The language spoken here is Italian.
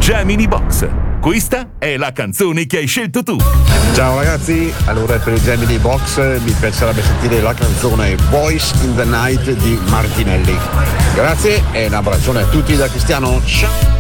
Gemini Box. Questa è la canzone che hai scelto tu. Ciao ragazzi, allora per il Gemini Box mi piacerebbe sentire la canzone Voice in the Night di Martinelli. Grazie e un abbraccione a tutti da Cristiano. Ciao!